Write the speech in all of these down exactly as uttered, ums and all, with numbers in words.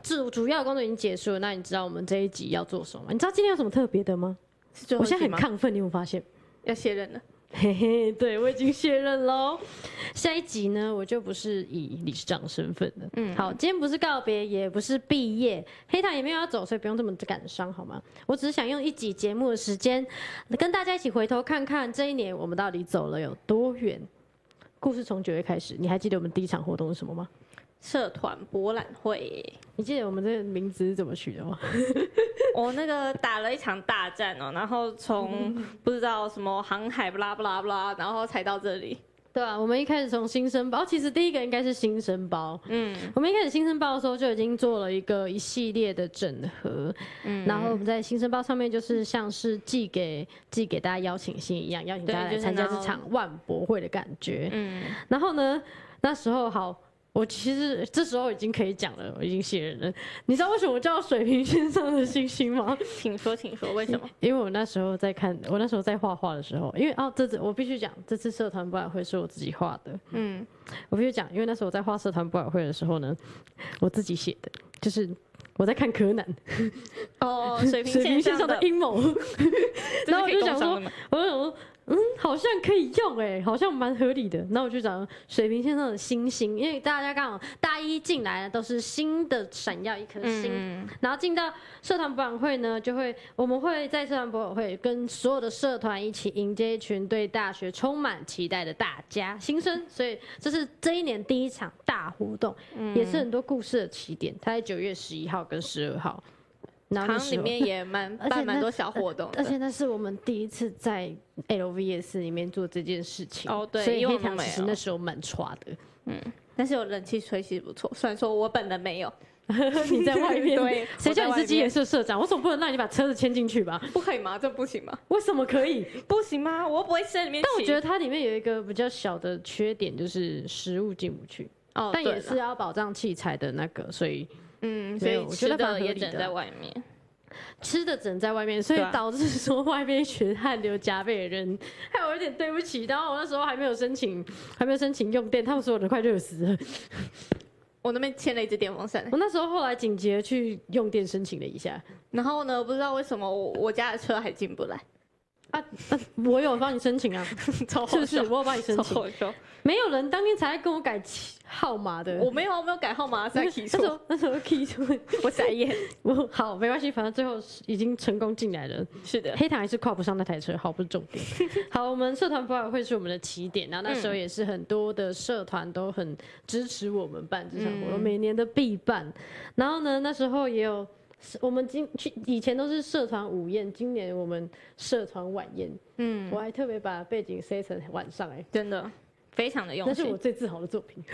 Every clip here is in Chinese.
主主要的工作已经结束了，那你知道我们这一集要做什么吗？你知道今天有什么特别的吗？我现在很亢奋，你有没有发现？ 要卸任了。 嘿嘿，对我已经卸任喽。下一集呢，我就不是以理事长身份了。嗯，好，今天不是告别，也不是毕业，黑糖也没有要走，所以不用这么感伤，好吗？我只是想用一集节目的时间，跟大家一起回头看看这一年我们到底走了有多远。故事从九月开始，你还记得我们第一场活动是什么吗？ 社团博览会。 你记得我们这个名字是怎么取的吗？ 我那个打了一场大战哦，然后从不知道什么航海不拉不拉不拉，然后才到这里。 对啊，我们一开始从新生包，其实第一个应该是新生包。嗯，我们一开始新生包的时候就已经做了一个一系列的整合。嗯，然后我们在新生包上面就是像是寄给寄给大家邀请信一样，邀请大家来参加这场万博会的感觉。嗯，然后呢，那时候好。我其实这时候已经可以讲了，我已经卸任了。你知道为什么我叫水平线上的星星吗？ 请说，请说，为什么？ 因为我那时候在看，我那时候在画画的时候，因为哦，这次我必须讲，这次社团博览会是我自己画的。嗯，我必须讲，因为那时候我在画社团博览会的时候呢，我自己写的，就是我在看柯南。 哦，水平线上的阴谋。然后我就想说，我就想说。嗯，好像可以用哎、欸，好像蛮合理的。那我就找水平线上的星星，因为大家刚好大一进来的都是新的闪耀一颗星，嗯、然后进到社团博览会呢，就会我们会在社团博览会跟所有的社团一起迎接一群对大学充满期待的大家新生，所以这是这一年第一场大活动，嗯、也是很多故事的起点。它在九月十一号跟十二号。 行里面也蛮办蛮多小活动的， 而且那是我们第一次在 L V S 里面做这件事情哦，对， 所以黑糖其实那时候蛮差的， 嗯，但是有冷气吹其实不错，虽然说我本人没有， 你在外面， 对， 谁叫你是基研社社长？我总不能让你把车子牵进去吧？ 不可以吗？这不行吗？ 为什么可以？ 不行吗？我又不会在里面。 但我觉得它里面有一个比较小的缺点，就是食物进不去，哦，但也是要保障器材的那个，所以嗯，所以我觉得也只能在外面。 吃的只能在外面，所以导致说外面一群汗流浃背的人，害我有点对不起。然后我那时候还没有申请，还没有申请用电，他们所有人快热死了。 我那边牵了一只电风扇， 我那时候后来紧急的去用电申请了一下， 然后呢，不知道为什么我我家的车还进不来。 啊，啊我有帮你申请啊，是不是？我有帮你申请。没有人当天才跟我改号码的， 我没有，我没有改号码，才 key 错。 那时候 key 错， 我傻眼。 我好，没关系，反正最后已经成功进来了。 是的， 黑糖还是跨不上那台车，好，不是重点。好，我们社团博览会是我们的起点，然后那时候也是很多的社团都很支持我们办这场活动，嗯、每年的必办。然后呢，那时候也有。我们今去以前都是社团午宴，今年我们社团晚宴。嗯，我还特别把背景塞成晚上、欸，哎， 真的非常的用心， 那是我最自豪的作品。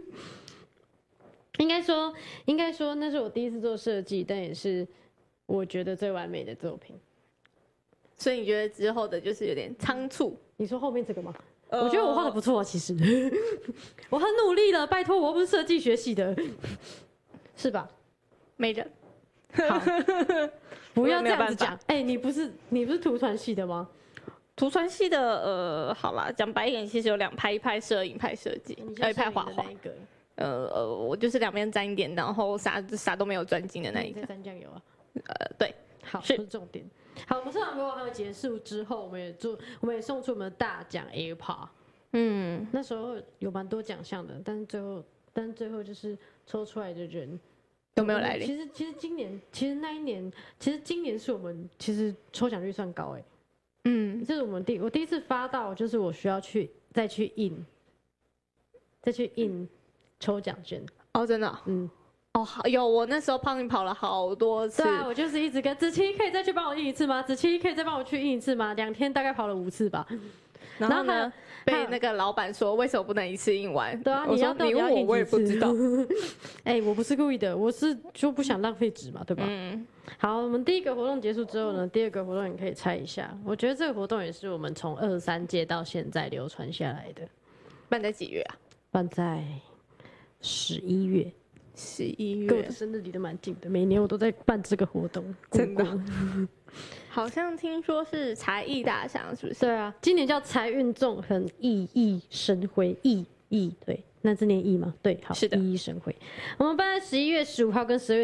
应该说，应该说那是我第一次做设计，但也是我觉得最完美的作品。 所以你觉得之后的就是有点仓促？ 你说后面这个吗？呃、我觉得我画的不错啊，其实我很努力了，拜托，我又不是设计学系的，是吧？ 没人。 好，不要这样子讲。哎、欸，你不是你不是图传系的吗？ 图传系的，呃，好啦，讲白一点，其实有两派，一派摄影，一派设计，还有一派画画。呃呃，我就是两边沾一点，然后啥啥都没有专精的那一个。 沾酱油啊？ 呃，对， 好，是重点。好，我们社团活动结束之后，我们也做，我们也送出我们的大奖 AirPod。嗯，那时候有蛮多奖项的，但是最后，但是最后就是抽出来的人。 都没有来临。 其实，其实今年，其实那一年，其实今年是我们其实抽奖率算高哎、欸。嗯，这是我们第我第一次发到，就是我需要去再去印，再去印抽奖券。 哦，真的、哦？嗯。哦，好，有我那时候帮你跑了好多次。 对啊，我就是一直跟子琪可以再去帮我印一次吗？子琪可以再帮我去印一次吗？两天大概跑了五次吧。 然后呢？被那个老板说为什么不能一次印完？ 对啊， 你要你问我我也不知道。 哎、欸，我不是故意的，我是就不想浪费纸嘛，对吧？嗯。好，我们第一个活动结束之后呢，第二个活动你可以猜一下。我觉得这个活动也是我们从二三届到现在流传下来的。 办在几月啊？ 办在十一月。 十一月， 跟我的生日离得蛮近的，每年我都在办这个活动。 真的。好像听说是才艺大奖，是不是？ 对啊，今年叫财运纵横，熠熠生辉，熠熠对，那字念熠吗？对，好， 是的， 熠熠生辉。我们办在十一月十五号跟十二月